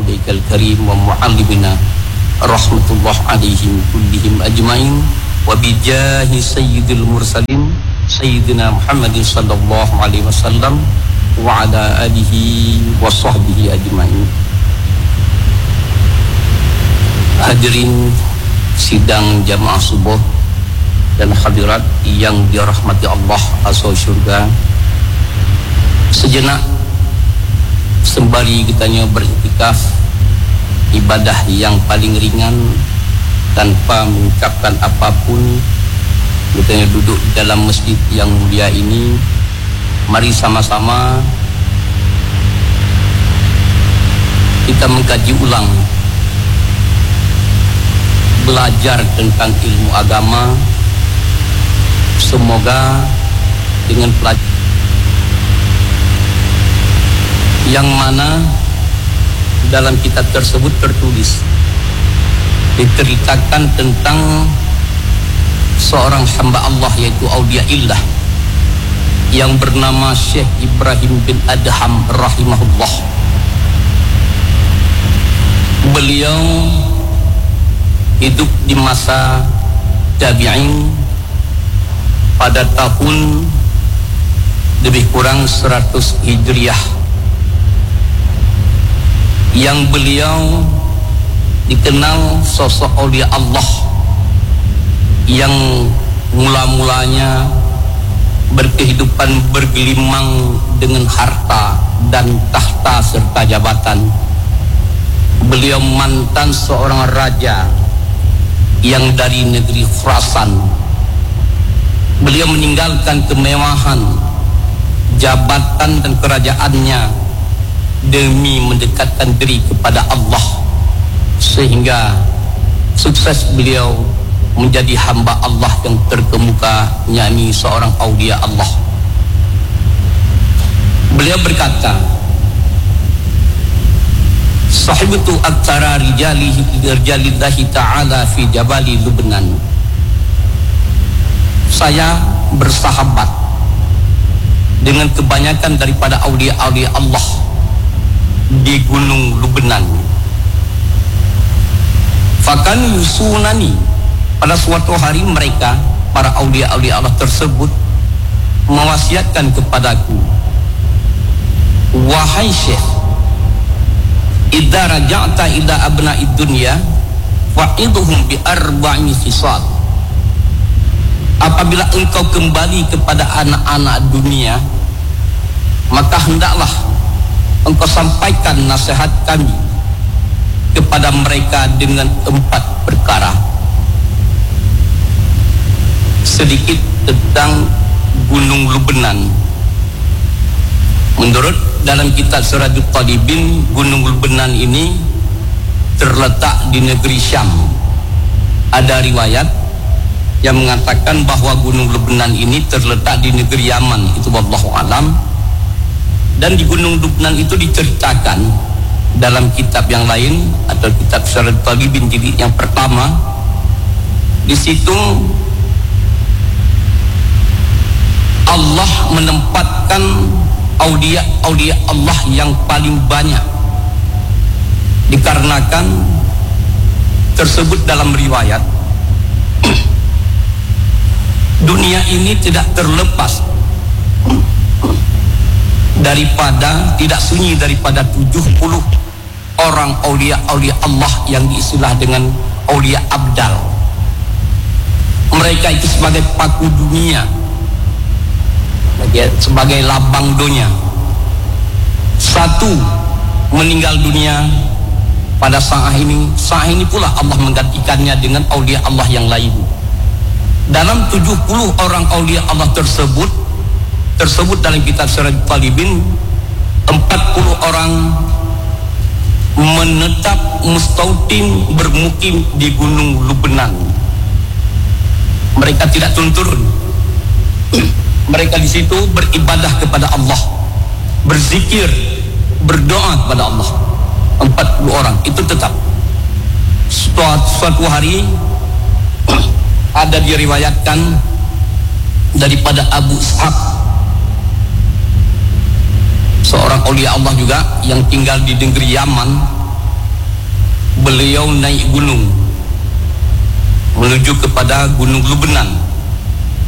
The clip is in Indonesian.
walidayka al-karim wa muallimina rahmatullah alaihim kullihim ajmain wa bijahi sayyidil mursalin sayyidina Muhammadin sallallahu alaihi wasallam wa ala alihi wa sahbihi ajmain. Hadirin sidang jamaah subuh dan hadirat yang dirahmati Allah azza surga, sejenak sembari kitanya beriktikaf ibadah yang paling ringan tanpa mengucapkan apapun, kitanya duduk dalam masjid yang mulia ini. Mari sama-sama kita mengkaji ulang, belajar tentang ilmu agama. Semoga dengan pelajaran yang mana dalam kitab tersebut tertulis diceritakan tentang seorang hamba Allah, yaitu Auliaillah yang bernama Syekh Ibrahim bin Adham rahimahullah. Beliau hidup di masa tabi'in pada tahun lebih kurang 100 Hijriah, yang beliau dikenal sosok aulia Allah yang mula-mulanya berkehidupan bergelimang dengan harta dan tahta serta jabatan. Beliau mantan seorang raja yang dari negeri Khurasan. Beliau meninggalkan kemewahan, jabatan dan kerajaannya demi mendekatkan diri kepada Allah, sehingga sukses beliau menjadi hamba Allah yang terkemuka, yakni seorang aulia Allah. Beliau berkata, sahibtu aktsara rijalillahi ta'ala fi jabali Lubnan. Saya bersahabat dengan kebanyakan daripada aulia-aulia Allah di gunung Lubnan. Fakan yusunani, pada suatu hari mereka, para aulia-aulia Allah tersebut mewasiatkan kepadaku, wahai Syekh, idza raja'ta ila abna'id dunya fa'idhum bi arba'i khisal. Apabila engkau kembali kepada anak-anak dunia, maka hendaklah engkau sampaikan nasihat kami kepada mereka dengan 4 perkara. Sedikit tentang gunung Lubnan. Menurut dalam kitab Sirajul Talibin, gunung Lubnan ini terletak di negeri Syam. Ada riwayat yang mengatakan bahwa gunung Lubnan ini terletak di negeri Yaman, itu wallahu alam. Dan di gunung Lubnan itu diceritakan dalam kitab yang lain atau kitab Sirajul Talibin jilid yang pertama. Di situ Allah menempatkan aulia Allah yang paling banyak, dikarenakan tersebut dalam riwayat dunia ini tidak terlepas daripada, tidak sunyi daripada 70 orang aulia Allah yang diistilah dengan aulia abdal. Mereka itu sebagai paku dunia, sebagai labang dunia. Satu meninggal dunia pada saat ini pula Allah menggantikannya dengan aulia Allah yang lain. Dalam 70 orang aulia Allah tersebut dalam kitab Sirajul Talibin, 40 orang menetap mustautin, bermukim di gunung Lubnan. Mereka tidak turun. Mereka di situ beribadah kepada Allah, berzikir, berdoa kepada Allah. 40 orang itu tetap. Suatu hari ada diriwayatkan daripada Abu Ishaq, seorang aulia Allah juga yang tinggal di negeri Yaman. beliau naik gunung menuju kepada Gunung Lubenan.